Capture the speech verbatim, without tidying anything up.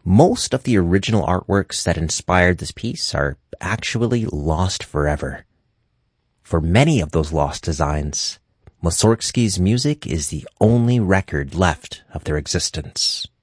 Most of the original artworks that inspired this piece are actually lost forever. For many of those lost designs, Mussorgsky's music is the only record left of their existence.